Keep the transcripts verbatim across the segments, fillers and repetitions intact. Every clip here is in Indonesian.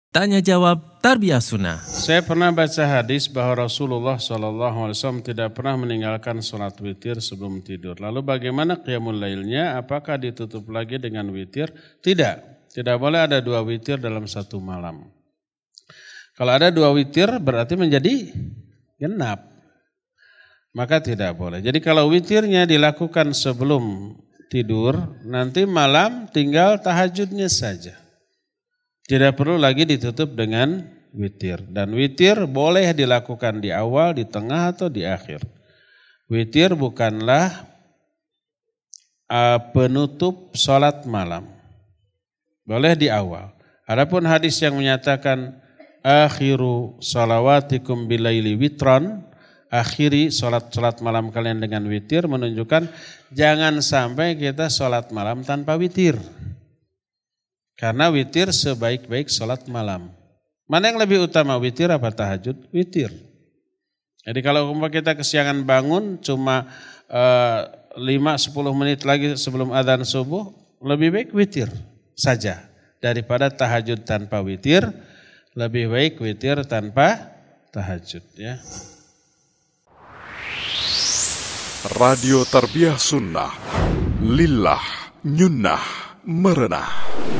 Tanya jawab Tarbiyah Sunnah. Saya pernah baca hadis bahwa Rasulullah shallallahu alaihi wasallam tidak pernah meninggalkan sholat witir sebelum tidur. Lalu bagaimana qiyamul lailnya? Apakah ditutup lagi dengan witir? Tidak. Tidak boleh ada dua witir dalam satu malam. Kalau ada dua witir berarti menjadi genap. Maka tidak boleh. Jadi kalau witirnya dilakukan sebelum tidur, nanti malam tinggal tahajudnya saja. Tidak perlu lagi ditutup dengan witir. Dan witir boleh dilakukan di awal, di tengah, atau di akhir. Witir bukanlah uh, penutup sholat malam. Boleh di awal. Adapun hadis yang menyatakan akhiru salawatikum bilaili witron, akhiri sholat-sholat malam kalian dengan witir, menunjukkan jangan sampai kita sholat malam tanpa witir. Karena witir sebaik-baik sholat malam. Mana yang lebih utama, witir apa tahajud? Witir. Jadi kalau kita kesiangan bangun cuma uh, lima sampai sepuluh menit lagi sebelum adzan subuh, lebih baik witir saja. Daripada tahajud tanpa witir, lebih baik witir tanpa tahajud. Ya. Radio Tarbiyah Sunnah, lillah, nyunnah, merenah.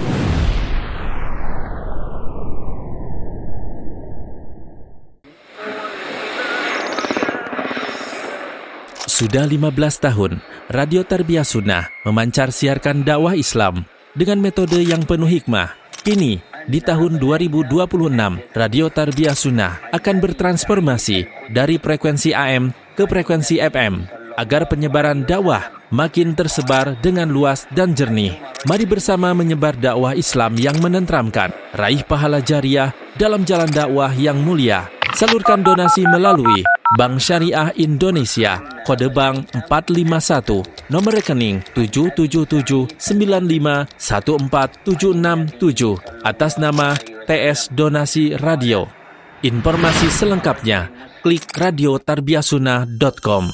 Sudah lima belas tahun, Radio Tarbiyah Sunnah memancar siarkan dakwah Islam dengan metode yang penuh hikmah. Kini, di tahun dua ribu dua puluh enam, Radio Tarbiyah Sunnah akan bertransformasi dari frekuensi A M ke frekuensi F M agar penyebaran dakwah makin tersebar dengan luas dan jernih. Mari bersama menyebar dakwah Islam yang menenteramkan, raih pahala jariah dalam jalan dakwah yang mulia. Salurkan donasi melalui Bank Syariah Indonesia, kode bank empat lima satu, nomor rekening tujuh tujuh tujuh sembilan lima satu empat tujuh enam tujuh, atas nama T S Donasi Radio. Informasi selengkapnya, klik radio tarbiyah sunnah dot com.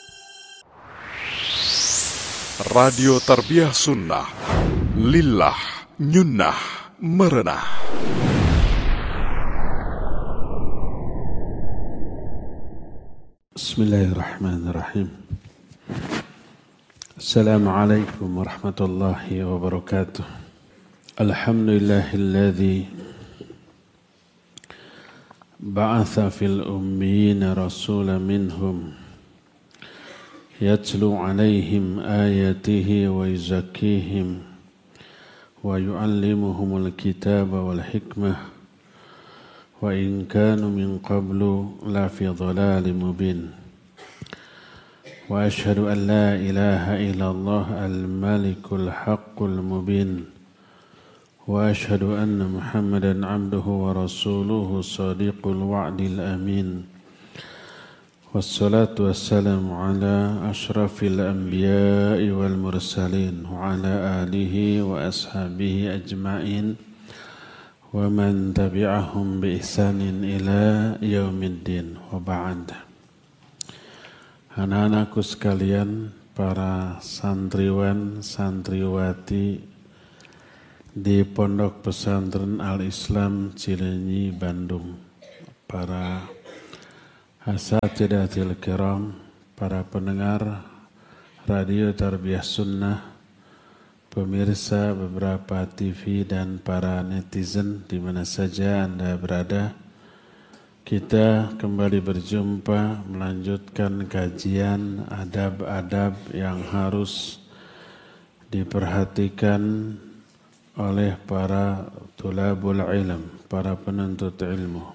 Radio Tarbiyah Sunnah, lillah, nyunnah, merenah. Bismillahirrahmanirrahim. Assalamualaikum warahmatullahi wabarakatuh. Alhamdulillahilladzi ba'atha fil ummiyina rasulan minhum yatlu alaihim ayatihi wa yuzakkihim wa yu'allimuhumul kitaba wal hikmah wa in kanu min qablu la fi dhalalin mubin. Wa ashhadu an la ilaha illallah al-malikul haqqul mubin. Wa ashhadu anna Muhammadan abduhu wa rasuluhu sadiqul wa'dil amin. Wassalatu wassalamu ala ashrafil anbiya'i wal mursalin wa ala alihi wa ashabihi ajma'in wa man tabi'ahum bi ihsanin ila yaumiddin wa ba'd. Anak-anakku sekalian, para santriwan, santriwati di Pondok Pesantren Al-Islam Cileunyi, Bandung, para asatidatil kiram, para pendengar Radio Tarbiyah Sunnah, pemirsa beberapa T V dan para netizen di mana saja Anda berada, kita kembali berjumpa melanjutkan kajian adab-adab yang harus diperhatikan oleh para tulabul ilm, para penuntut ilmu.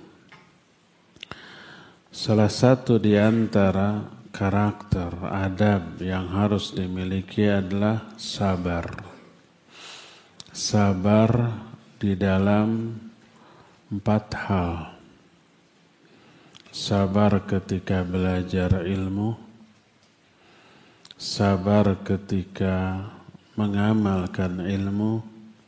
Salah satu di antara karakter adab yang harus dimiliki adalah sabar. Sabar di dalam empat hal. Sabar ketika belajar ilmu, sabar ketika mengamalkan ilmu,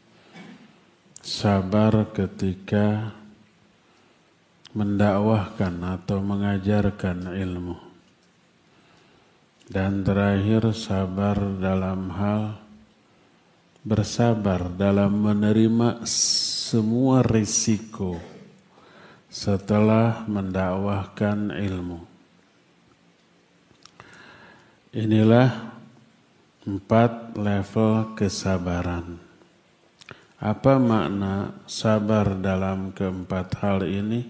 sabar ketika mendakwahkan atau mengajarkan ilmu, dan terakhir sabar dalam hal bersabar dalam menerima semua risiko setelah mendakwahkan ilmu. Inilah empat level kesabaran. Apa makna sabar dalam keempat hal ini?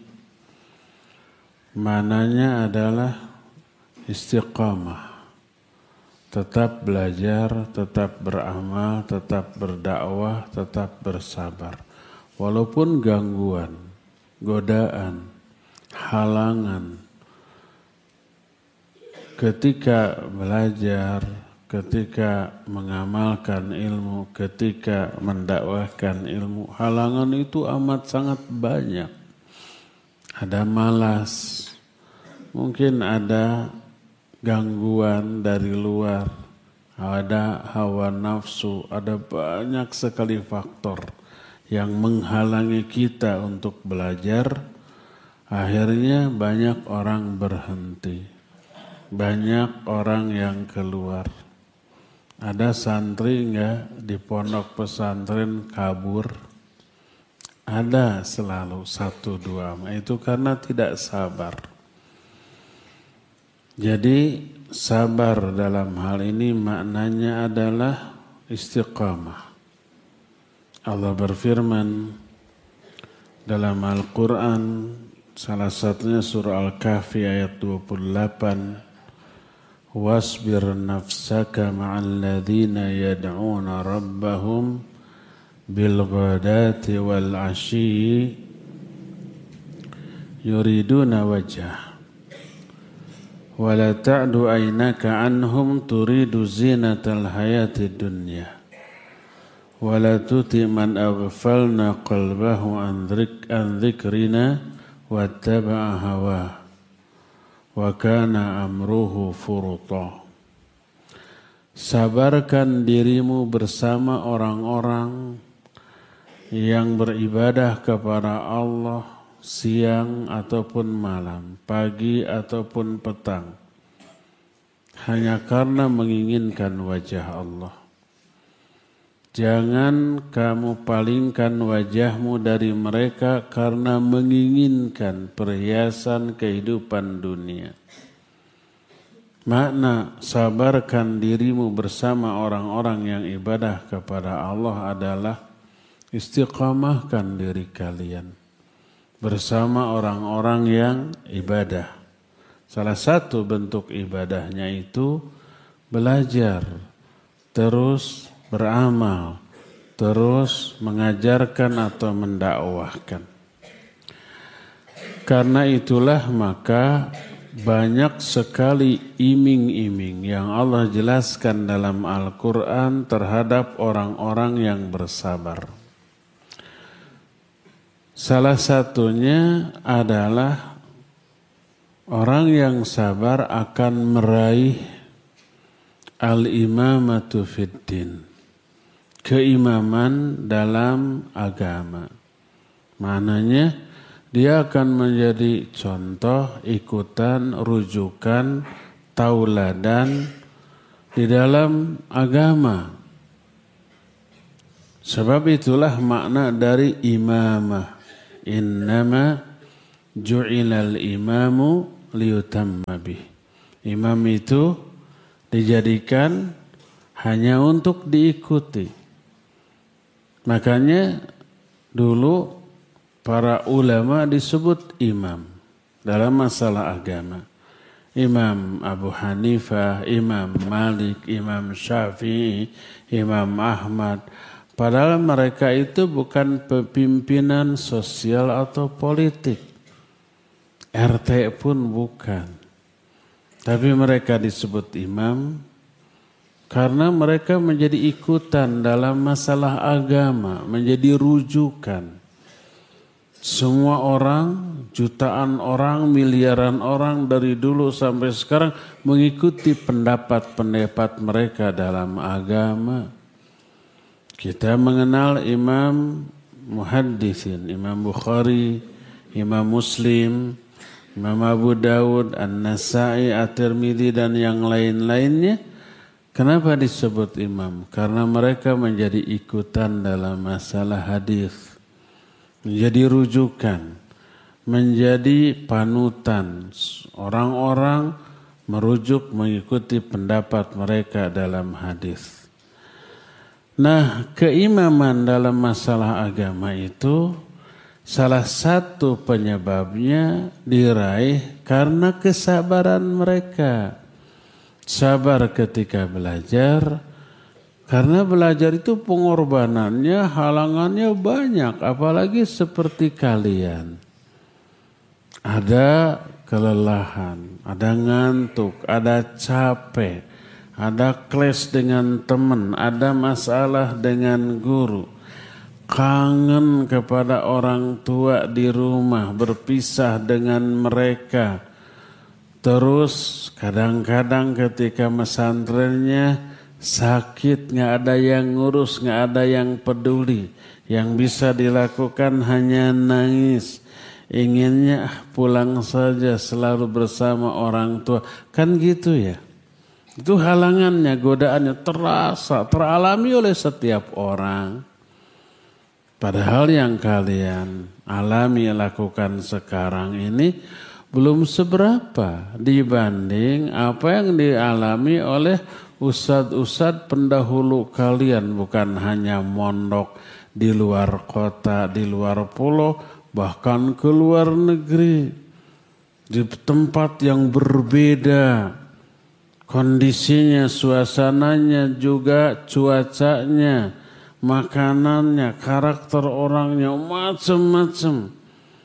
Maknanya adalah istiqamah. Tetap belajar, tetap beramal, tetap berdakwah, tetap bersabar. Walaupun gangguan, godaan, halangan. Ketika belajar, ketika mengamalkan ilmu, ketika mendakwahkan ilmu, halangan itu amat sangat banyak. Ada malas, mungkin ada gangguan dari luar, ada hawa nafsu, ada banyak sekali faktor yang menghalangi kita untuk belajar. Akhirnya banyak orang berhenti, banyak orang yang keluar. Ada santri enggak di pondok pesantren kabur? Ada selalu satu dua. Itu karena tidak sabar. Jadi sabar dalam hal ini maknanya adalah istiqamah. Allah berfirman dalam Al-Quran, salah satunya surah Al-Kahfi ayat dua puluh delapan. Wasbir nafsaka ma'al ladhina yad'una rabbahum bil ghadati wal 'ashyi yuriduna wajhah wa la ta'du 'ainaka 'anhum turidu zinatal hayatid dunya wa la tuti man aghfalna qalbahu an dhikrina wattaba'a hawa wa kana amruhu furuta. Sabarkan dirimu bersama orang-orang yang beribadah kepada Allah siang ataupun malam, pagi ataupun petang, hanya karena menginginkan wajah Allah. Jangan kamu palingkan wajahmu dari mereka karena menginginkan perhiasan kehidupan dunia. Makna sabarkan dirimu bersama orang-orang yang ibadah kepada Allah adalah istiqamahkan diri kalian bersama orang-orang yang ibadah. Salah satu bentuk ibadahnya itu belajar, terus beramal, terus mengajarkan atau mendakwahkan. Karena itulah maka banyak sekali iming-iming yang Allah jelaskan dalam Al-Quran terhadap orang-orang yang bersabar. Salah satunya adalah orang yang sabar akan meraih al-imamatu fid din, keimaman dalam agama. Maknanya dia akan menjadi contoh, ikutan, rujukan, tauladan di dalam agama. Sebab itulah makna dari imamah. Innama ju'ilal imamu liyutamma bih. Imam itu dijadikan hanya untuk diikuti. Makanya dulu para ulama disebut imam dalam masalah agama. Imam Abu Hanifah, Imam Malik, Imam Syafi'i, Imam Ahmad. Padahal mereka itu bukan pimpinan sosial atau politik. R T pun bukan. Tapi mereka disebut imam karena mereka menjadi ikutan dalam masalah agama, menjadi rujukan. Semua orang, jutaan orang, miliaran orang dari dulu sampai sekarang mengikuti pendapat-pendapat mereka dalam agama. Kita mengenal Imam Muhaddisin, Imam Bukhari, Imam Muslim, Imam Abu Dawud, An-Nasai, At-Tirmidzi dan yang lain-lainnya. Kenapa disebut imam? Karena mereka menjadi ikutan dalam masalah hadis, menjadi rujukan, menjadi panutan. Orang-orang merujuk mengikuti pendapat mereka dalam hadis. Nah, keimaman dalam masalah agama itu salah satu penyebabnya diraih karena kesabaran mereka. Sabar ketika belajar, karena belajar itu pengorbanannya, halangannya banyak, apalagi seperti kalian. Ada kelelahan, ada ngantuk, ada capek, ada clash dengan teman, ada masalah dengan guru, kangen kepada orang tua di rumah, berpisah dengan mereka. Terus kadang-kadang ketika pesantrennya sakit, nggak ada yang ngurus, nggak ada yang peduli. Yang bisa dilakukan hanya nangis. Inginnya pulang saja selalu bersama orang tua. Kan gitu ya. Itu halangannya, godaannya terasa, teralami oleh setiap orang. Padahal yang kalian alami, lakukan sekarang ini belum seberapa dibanding apa yang dialami oleh ustadz-ustadz pendahulu kalian. Bukan hanya mondok di luar kota, di luar pulau, bahkan ke luar negeri. Di tempat yang berbeda. Kondisinya, suasananya, juga cuacanya, makanannya, karakter orangnya, macam-macam.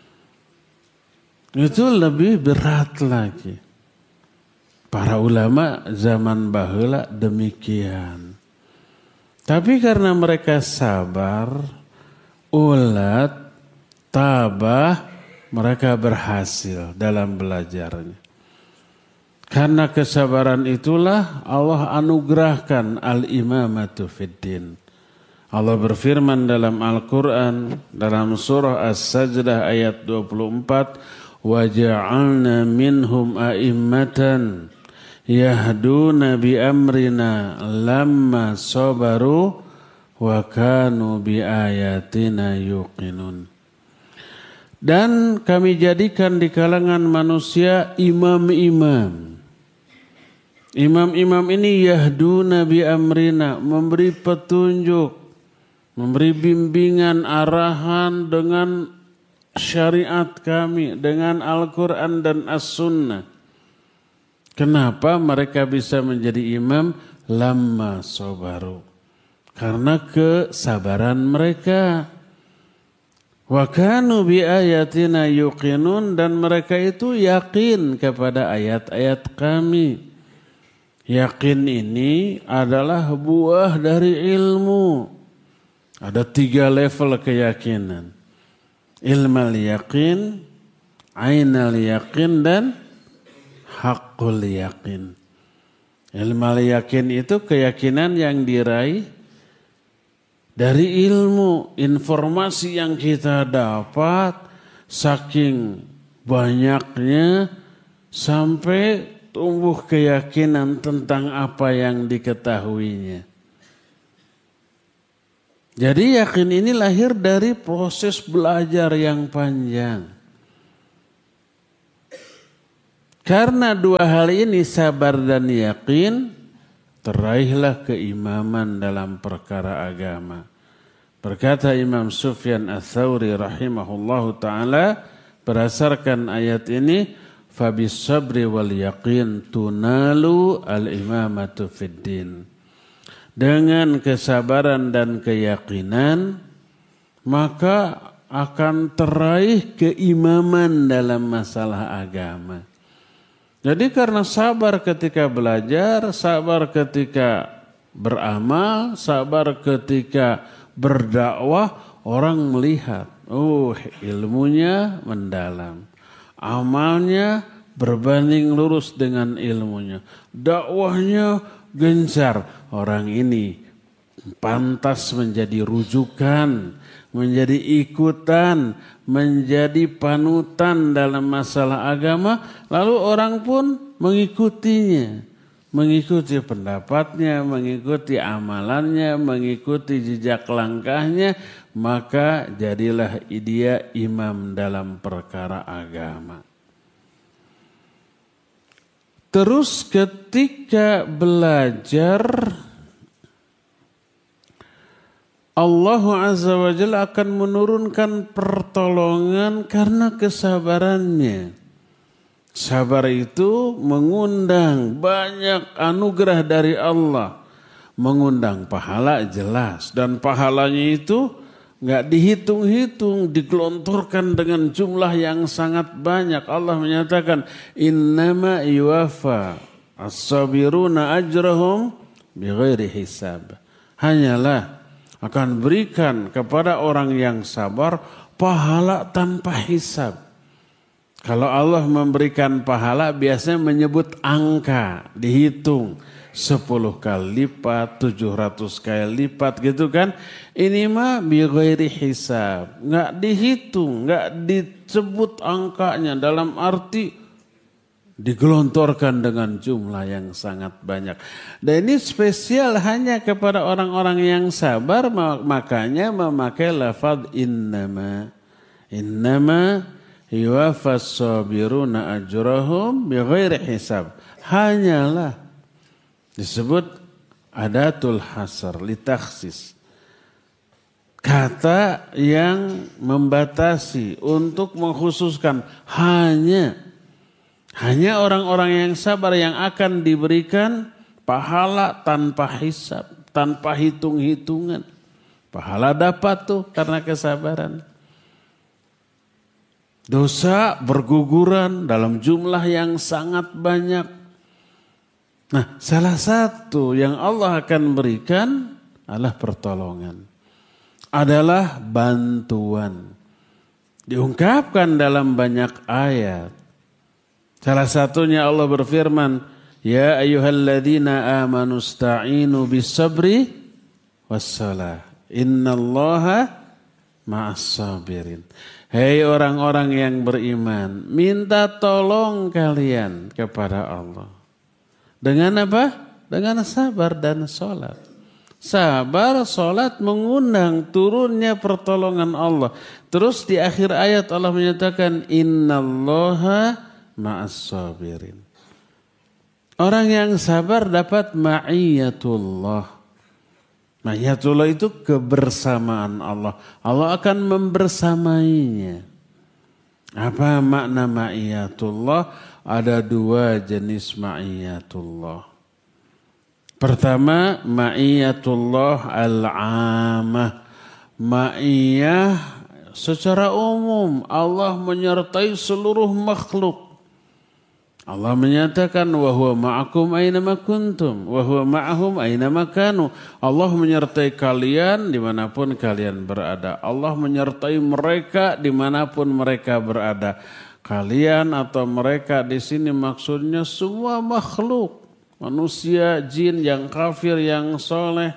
Itu lebih berat lagi. Para ulama zaman baheula demikian. Tapi karena mereka sabar, ulat, tabah, mereka berhasil dalam belajarnya. Karena kesabaran itulah Allah anugerahkan al-imamatu fiddin. Allah berfirman dalam Al-Quran, dalam surah As-Sajdah ayat dua puluh empat, وَجَعَلْنَا مِنْهُمْ أَئِمَّةً يَهْدُونَ بِأَمْرِنَا لَمَّا صَبَرُوا وَكَانُوا بِآيَاتِنَا يُوقِنُونَ. Dan kami jadikan di kalangan manusia imam-imam. Imam-imam ini yahduna bi amrina, memberi petunjuk, memberi bimbingan, arahan dengan syariat kami, dengan Al-Quran dan As-Sunnah. Kenapa mereka bisa menjadi imam? Lamma sobaru. Karena kesabaran mereka. Wa kanu bi ayatina yuqinun, dan mereka itu yakin kepada ayat-ayat kami. Yakin ini adalah buah dari ilmu. Ada tiga level keyakinan. Ilmal yakin, ainal yakin, dan haqqul yakin. Ilmal yakin itu keyakinan yang diraih dari ilmu, informasi yang kita dapat saking banyaknya sampai tumbuh keyakinan tentang apa yang diketahuinya. Jadi yakin ini lahir dari proses belajar yang panjang. Karena dua hal ini, sabar dan yakin, teraihlah keimaman dalam perkara agama. Berkata Imam Sufyan Ats-Tsauri rahimahullahu ta'ala, berdasarkan ayat ini, fabis sabri wal yaqin tunalu al-imamatu fid din. Dengan kesabaran dan keyakinan, maka akan teraih keimaman dalam masalah agama. Jadi karena sabar ketika belajar, sabar ketika beramal, sabar ketika berdakwah, orang melihat, oh ilmunya mendalam, amalnya berbanding lurus dengan ilmunya, dakwahnya gencar. Orang ini pantas menjadi rujukan, menjadi ikutan, menjadi panutan dalam masalah agama. Lalu orang pun mengikutinya. mengikuti pendapatnya, mengikuti amalannya, mengikuti jejak langkahnya, maka jadilah dia imam dalam perkara agama. Terus ketika belajar, Allah Azza wa Jalla akan menurunkan pertolongan karena kesabarannya. Sabar itu mengundang banyak anugerah dari Allah. Mengundang pahala jelas. Dan pahalanya itu gak dihitung-hitung. Digelontorkan dengan jumlah yang sangat banyak. Allah menyatakan, innama yuwafa as-sabiruna ajrahum bighairi hisab. Hanyalah akan berikan kepada orang yang sabar pahala tanpa hisab. Kalau Allah memberikan pahala biasanya menyebut angka, dihitung sepuluh kali lipat, tujuh ratus kali lipat gitu kan. Ini mah bighairi hisab, enggak dihitung, enggak disebut angkanya, dalam arti digelontorkan dengan jumlah yang sangat banyak. Dan ini spesial hanya kepada orang-orang yang sabar, makanya memakai lafaz innama. Innama yuwaffas sabiruna ajrahum bighairi hisab. Hanyalah disebut adatul hasar litakhsis. Kata yang membatasi untuk mengkhususkan hanya hanya orang-orang yang sabar yang akan diberikan pahala tanpa hisab, tanpa hitung-hitungan. Pahala dapat tuh karena kesabaran. Dosa berguguran dalam jumlah yang sangat banyak. Nah, salah satu yang Allah akan berikan adalah pertolongan. Adalah bantuan. Diungkapkan dalam banyak ayat. Salah satunya Allah berfirman, ya ayyuhalladzina amanu sta'inu bis-sabri was-salah. Innallaha ma'as-sabirin. Hei orang-orang yang beriman, minta tolong kalian kepada Allah. Dengan apa? Dengan sabar dan sholat. Sabar, sholat mengundang turunnya pertolongan Allah. Terus di akhir ayat Allah menyatakan, innallaha ma'as-sabirin. Orang yang sabar dapat ma'iyatullah. Ma'iyatullah itu kebersamaan Allah. Allah akan membersamainya. Apa makna ma'iyatullah? Ada dua jenis ma'iyatullah. Pertama, ma'iyatullah al-'amah. Ma'iyah secara umum. Allah menyertai seluruh makhluk. Allah menyatakan wa huwa ma'akum aynama kuntum wa huwa ma'ahum aynama kanu. Allah menyertai kalian dimanapun kalian berada. Allah menyertai mereka dimanapun mereka berada. Kalian atau mereka di sini maksudnya semua makhluk, manusia, jin, yang kafir, yang soleh.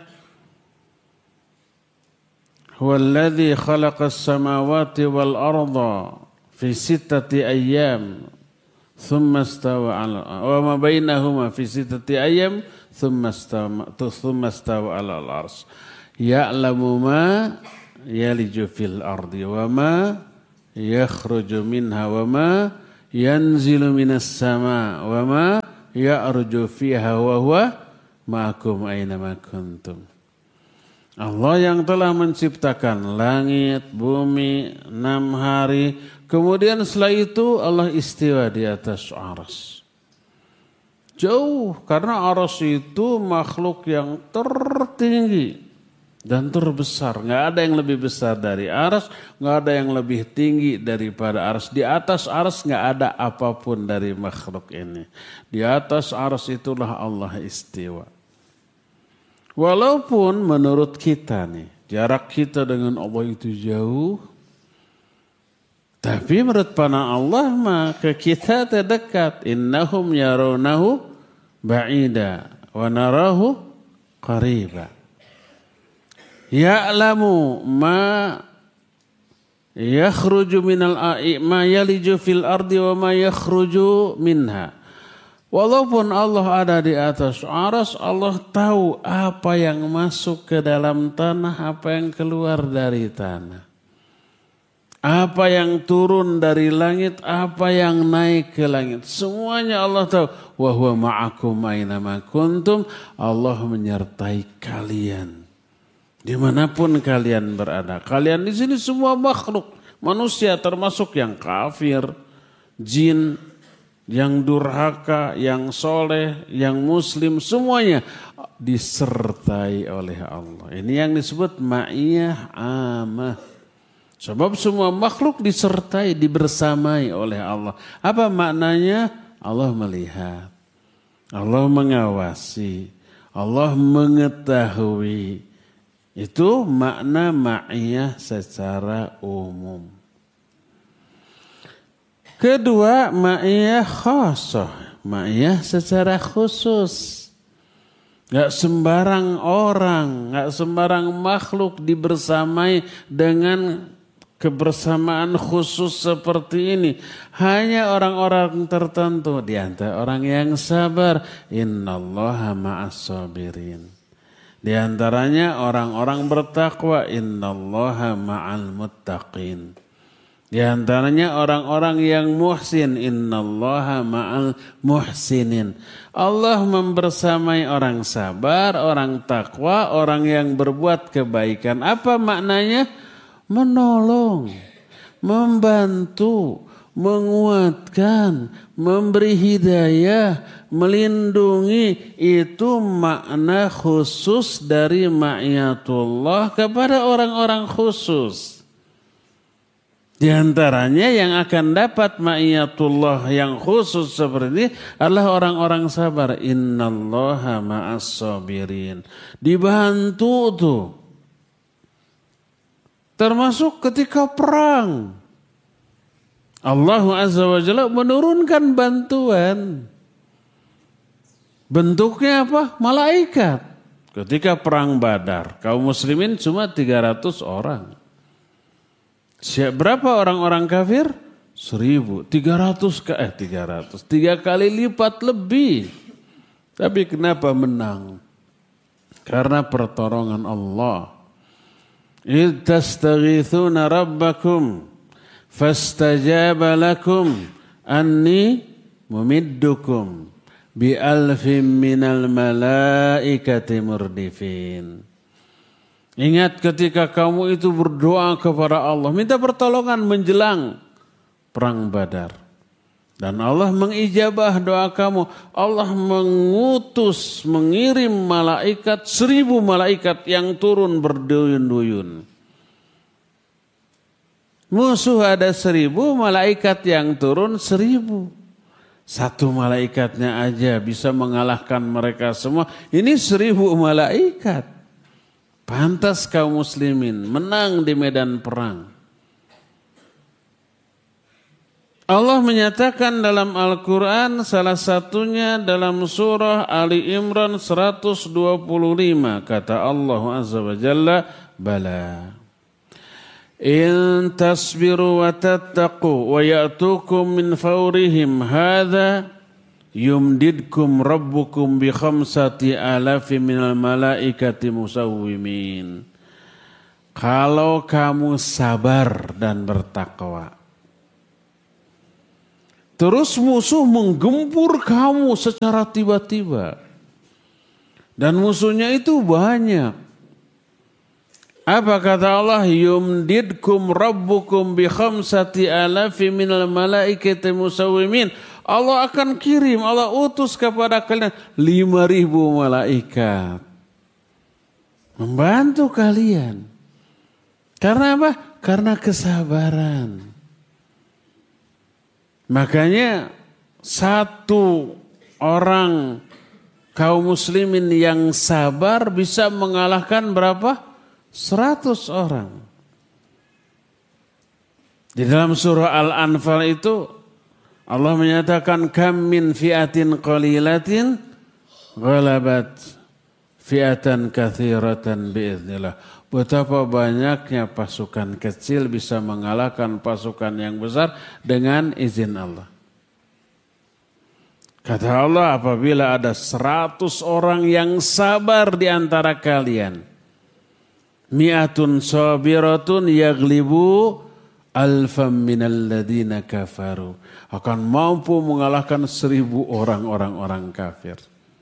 Huwallazi khalaqas samawati wal arda fi sittati ayyam. Thumma stawa ala wa ma bainahuma fi sittati ayyam thumma stawa thumma stawa ala al-'arsy ya'lamu ma yaliju fil ardi wa ma yakhruju minha wa ma yanzilu minas sama wa ma ya'ruju fiha wa huwa ma'akum aina ma kuntum. Allah yang telah menciptakan langit, bumi, enam hari. Kemudian setelah itu Allah istiwa di atas arsy. Jauh, karena arsy itu makhluk yang tertinggi dan terbesar. Nggak ada yang lebih besar dari arsy, nggak ada yang lebih tinggi daripada arsy. Di atas arsy nggak ada apapun dari makhluk ini. Di atas arsy itulah Allah istiwa. Walaupun menurut kita nih, jarak kita dengan Allah itu jauh, tapi menurut pandangan Allah maka kita terdekat. Innahum yarawnahu ba'ida wa narahu qariba. Ya'lamu ma yakhruju minal a'i ma yaliju fil ardi wa ma yakhruju minha. Walaupun Allah ada di atas aras, Allah tahu apa yang masuk ke dalam tanah, apa yang keluar dari tanah. Apa yang turun dari langit, apa yang naik ke langit. Semuanya Allah tahu. Wa huwa ma'akum aina ma kuntum. Allah menyertai kalian dimanapun kalian berada. Kalian di sini semua makhluk. Manusia termasuk yang kafir, jin, yang durhaka, yang soleh, yang muslim, semuanya disertai oleh Allah. Ini yang disebut ma'iyah amah. Sebab semua makhluk disertai, dibersamai oleh Allah. Apa maknanya? Allah melihat, Allah mengawasi, Allah mengetahui. Itu makna ma'iyah secara umum. Kedua, ma'iyah khasah. Ma'iyah secara khusus. Gak sembarang orang, gak sembarang makhluk dibersamai dengan kebersamaan khusus seperti ini. Hanya orang-orang tertentu. Di antara orang yang sabar. Innallaha ma'as sabirin. Di antaranya orang-orang bertakwa. Innallaha ma'al muttaqin. Di antaranya orang-orang yang muhsin. Innallaha ma'al muhsinin. Allah membersamai orang sabar, orang takwa, orang yang berbuat kebaikan. Apa maknanya? Menolong, membantu, menguatkan, memberi hidayah, melindungi. Itu makna khusus dari ma'iyatullah kepada orang-orang khusus. Di antaranya yang akan dapat ma'iyatullah yang khusus seperti ini adalah orang-orang sabar. Innallaha ma'as sabirin. Dibantu tuh. Termasuk ketika perang. Allah Azza wa Jalla menurunkan bantuan. Bentuknya apa? Malaikat. Ketika perang Badar, kaum muslimin cuma tiga ratus orang. Berapa orang-orang kafir? Seribu. Tiga ratus, eh tiga ratus. Tiga kali lipat lebih. Tapi kenapa menang? Karena pertolongan Allah. إِذْ تَسْتَغِيثُونَ رَبَّكُمْ فَاسْتَجَابَ لَكُمْ أَنِّي مُمِدُّكُمْ بِأَلْفٍ مِّنَ الْمَلَائِكَةِ مُرْدِفِينَ. Ingat ketika kamu itu berdoa kepada Allah, minta pertolongan menjelang perang Badar. Dan Allah mengijabah doa kamu. Allah mengutus, mengirim malaikat, seribu malaikat yang turun berduyun-duyun. Musuh ada seribu, malaikat yang turun seribu. Satu malaikatnya aja bisa mengalahkan mereka semua. Ini seribu malaikat. Pantas kaum muslimin menang di medan perang. Allah menyatakan dalam Al-Quran, salah satunya dalam surah Ali Imran seratus dua puluh lima. Kata Allah Azza wa Jalla, Bala. In tasbiru wa tattaqu wa ya'tukum min fawrihim hadha yumdidkum rabbukum bi khamsati alafi minal malaikati musawwimin. Kalau kamu sabar dan bertakwa, terus musuh menggempur kamu secara tiba-tiba. Dan musuhnya itu banyak. Apa kata Allah? Yumdidkum rabbukum bi khamsati alafi minal malaikati musawwimin. Allah akan kirim, Allah utus kepada kalian lima ribu malaikat. Membantu kalian. Karena apa? Karena kesabaran. Makanya satu orang kaum muslimin yang sabar bisa mengalahkan berapa? Seratus orang. Di dalam surah Al-Anfal itu Allah menyatakan kam min fi'atin qalilatin ghalabat fi'atan katsiratan biiznillah. Betapa banyaknya pasukan kecil bisa mengalahkan pasukan yang besar dengan izin Allah. Kata Allah, apabila ada seratus orang yang sabar di antara kalian, mi'atun sabiratun yaglibu alfam minal ladina kafaru, akan mampu mengalahkan seribu orang-orang orang kafir.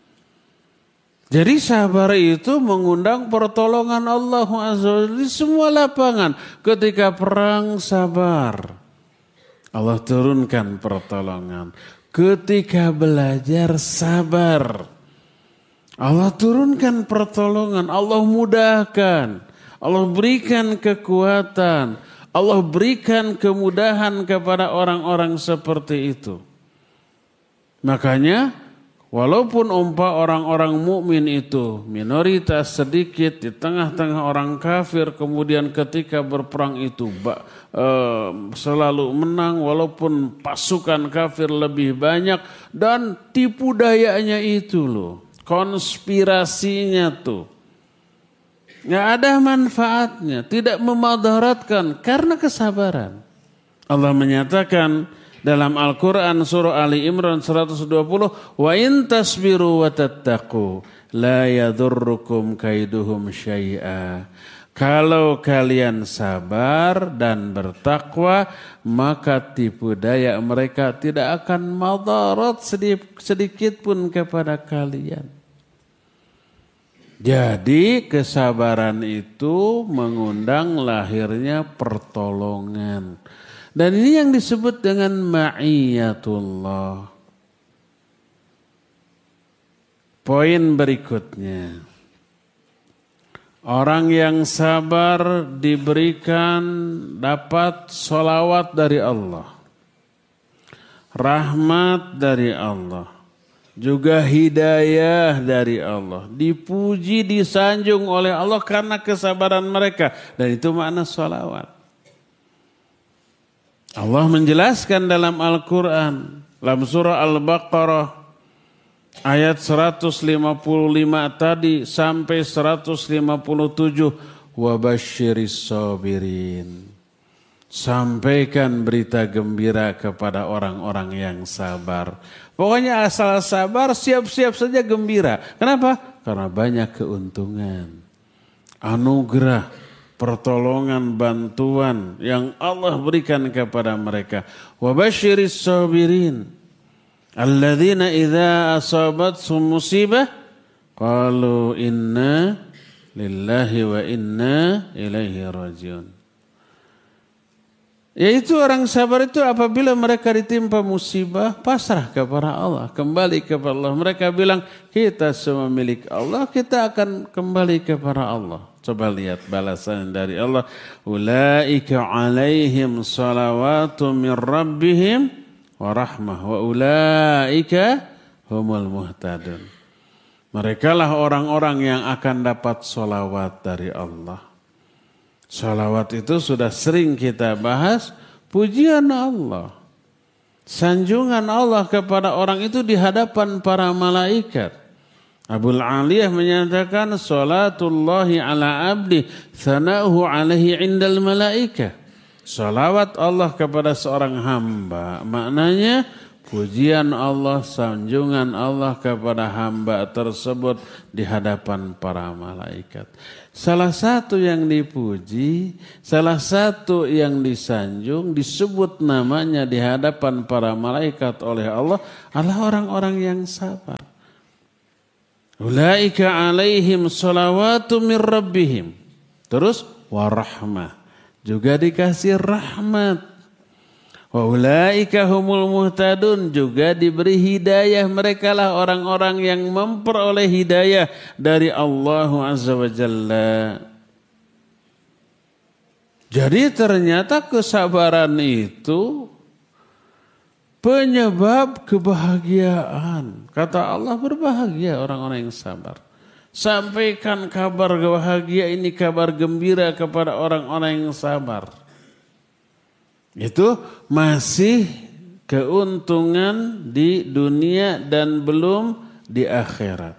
Jadi sabar itu mengundang pertolongan Allah Azza wa Jalla di semua lapangan. Ketika perang sabar, Allah turunkan pertolongan. Ketika belajar sabar, Allah turunkan pertolongan. Allah mudahkan, Allah berikan kekuatan, Allah berikan kemudahan kepada orang-orang seperti itu. Makanya walaupun umpah orang-orang mukmin itu minoritas sedikit di tengah-tengah orang kafir, kemudian ketika berperang itu uh, selalu menang walaupun pasukan kafir lebih banyak, dan tipu dayanya itu loh, konspirasinya tuh nggak ada manfaatnya, tidak memadaratkan karena kesabaran. Allah menyatakan dalam Al-Quran surah Ali Imran seratus dua puluh, wa in tasbiru wa tattaqu la yadurrukum kaiduhum syai'a. Kalau kalian sabar dan bertakwa, maka tipu daya mereka tidak akan madarat sedikit pun kepada kalian. Jadi kesabaran itu mengundang lahirnya pertolongan. Dan ini yang disebut dengan ma'iyatullah. Poin berikutnya. Orang yang sabar diberikan dapat sholawat dari Allah. Rahmat dari Allah. Juga hidayah dari Allah. Dipuji, disanjung oleh Allah karena kesabaran mereka. Dan itu makna sholawat. Allah menjelaskan dalam Al-Quran, dalam surah Al-Baqarah, ayat seratus lima puluh lima tadi sampai seratus lima puluh tujuh, wabasyiris sabirin. Sampaikan berita gembira kepada orang-orang yang sabar. Pokoknya asal sabar, siap-siap saja gembira. Kenapa? Karena banyak keuntungan, anugerah, pertolongan, bantuan yang Allah berikan kepada mereka. Wa basyiris sabirin alladzina idza asabathum musibah qalu inna lillahi wa inna ilaihi rajiun. Yaitu orang sabar itu apabila mereka ditimpa musibah, pasrah kepada Allah, kembali kepada Allah. Mereka bilang, kita semua milik Allah, kita akan kembali kepada Allah. Coba lihat balasan dari Allah. Ulaika alaihim salawatu min rabbihim wa rahmah wa ulaika humul muhtadun. Mereka lah orang-orang yang akan dapat salawat dari Allah. Salawat itu sudah sering kita bahas, pujian Allah, sanjungan Allah kepada orang itu di hadapan para malaikat. Abul Aliyah menyatakan salatullahi ala abdi thana'uhu alaihi indal malaika. Salawat Allah kepada seorang hamba, maknanya pujian Allah, sanjungan Allah kepada hamba tersebut di hadapan para malaikat. Salah satu yang dipuji, salah satu yang disanjung, disebut namanya di hadapan para malaikat oleh Allah adalah orang-orang yang sabar. Ulaika alaihim salawatu min rabbihim. Terus warahmah. Juga dikasih rahmat. Wa ulaika humul muhtadun, juga diberi hidayah. Mereka lah orang-orang yang memperoleh hidayah dari Allah Azza wa Jalla. Jadi ternyata kesabaran itu penyebab kebahagiaan. Kata Allah, berbahagia orang-orang yang sabar. Sampaikan kabar bahagia ini, kabar gembira kepada orang-orang yang sabar. Itu masih keuntungan di dunia dan belum di akhirat.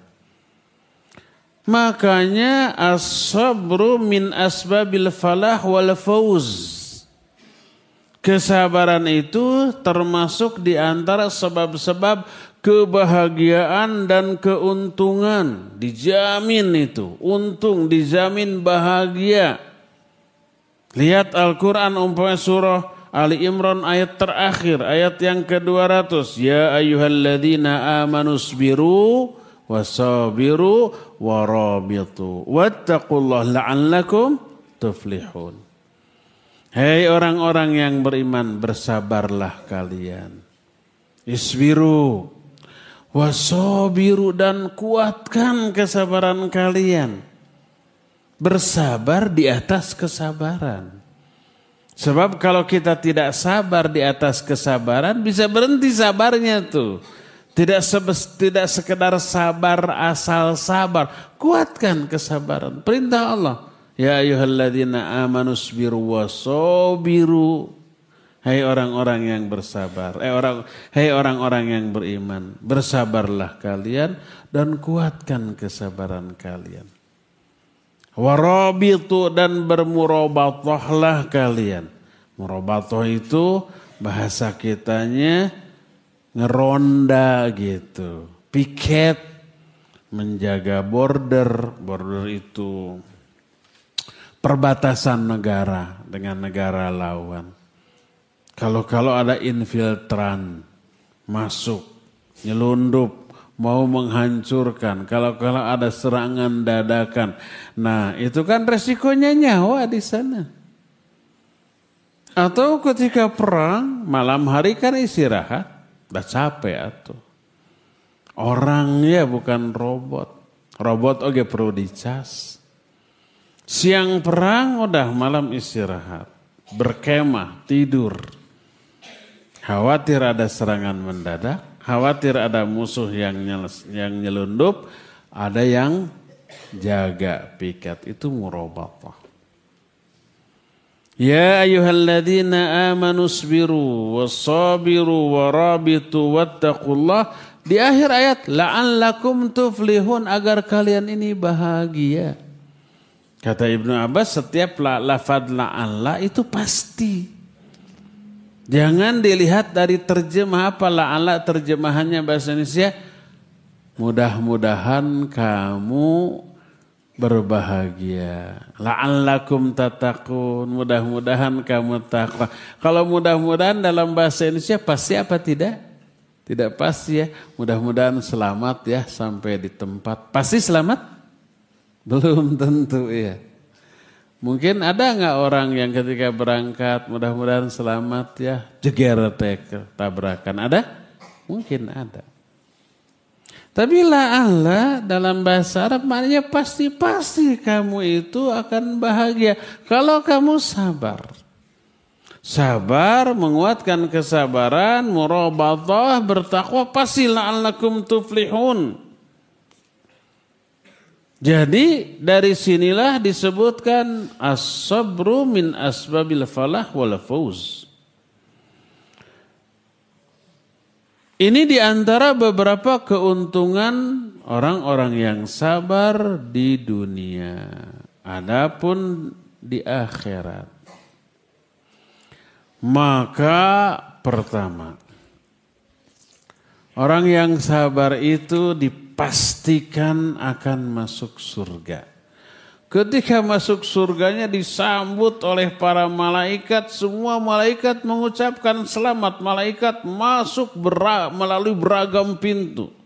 Makanya as-sabru min asbabil falah wal fawz. Kesabaran itu termasuk di antara sebab-sebab kebahagiaan dan keuntungan. Dijamin itu, untung, dijamin bahagia. Lihat Al-Quran umpamanya surah Ali Imran ayat terakhir, ayat yang ke dua ratus. Ya ayyuhalladzina amanu sabiru wasabiru warabitu wattaqullaha la'allakum tuflihun. Hei orang-orang yang beriman, bersabarlah kalian. Isbiru wasabiru, dan kuatkan kesabaran kalian. Bersabar di atas kesabaran. Sebab kalau kita tidak sabar di atas kesabaran, bisa berhenti sabarnya tuh. Tidak sebes, tidak sekedar sabar asal sabar. Kuatkan kesabaran. Perintah Allah. Ya ayyuhalladzina amanu sabiru wasabiru. Hai orang-orang yang bersabar. Eh orang, hai orang-orang yang beriman, bersabarlah kalian dan kuatkan kesabaran kalian. Warabitu, dan bermurabatahlah kalian. Murabatah itu bahasa kitanya ngeronda gitu. Piket, menjaga border. Border itu perbatasan negara dengan negara lawan. Kalau-kalau ada infiltran masuk, nyelundup, mau menghancurkan. Kalau-kalau ada serangan dadakan. Nah itu kan resikonya nyawa di sana. Atau ketika perang, malam hari kan istirahat. Udah capek atuh. Orangnya bukan robot. Robot oke perlu dicas. Siang perang udah malam istirahat. Berkemah, tidur. Khawatir ada serangan mendadak. Khawatir ada musuh yang yang nyelundup. Ada yang jaga piket. Itu murabatah. Ya ayyuhalladzina amanu sabiru wasabiru warabitu wattaqullah. Di akhir ayat, la'allakum tuflihun, agar kalian ini bahagia. Kata Ibnu Abbas, setiap lafaz la'alla itu pasti. Jangan dilihat dari terjemah apa. La'alla terjemahannya bahasa Indonesia, mudah-mudahan kamu berbahagia. La'allakum tattaqun, mudah-mudahan kamu takwa. Kalau mudah-mudahan dalam bahasa Indonesia pasti apa tidak? Tidak pasti ya. Mudah-mudahan selamat ya sampai di tempat. Pasti selamat? Belum tentu ya. Mungkin ada nggak orang yang ketika berangkat mudah-mudahan selamat ya, jeger teke tabrakan, ada? Mungkin ada. Tapi la'alla dalam bahasa Arab maknanya pasti-pasti kamu itu akan bahagia kalau kamu sabar. Sabar, menguatkan kesabaran, murabathah, bertakwa, pasti la'allakum tuflihun. Jadi dari sinilah disebutkan as-sabru min asbabil falah wal fawz. Ini diantara beberapa keuntungan orang-orang yang sabar di dunia. Adapun di akhirat. Maka pertama, orang yang sabar itu dipastikan akan masuk surga. Ketika masuk surganya disambut oleh para malaikat. Semua malaikat mengucapkan selamat. Malaikat masuk bera- melalui beragam pintu.